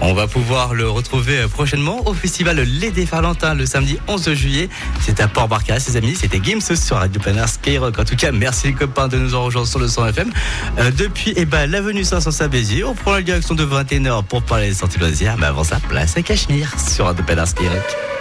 On va pouvoir le retrouver prochainement au festival Les Déferlantins le samedi 11 juillet. C'est à Port-Barcas, les amis. C'était Gims sur Radio Panard Skyrock. En tout cas, merci les copains de nous avoir rejoints sur le 100 FM. Depuis l'avenue Saint-Saëns-Béziers, on prend la direction de 21h pour parler des sorties loisirs. Mais avant ça, place à Cachemire sur Radio Panard Skyrock.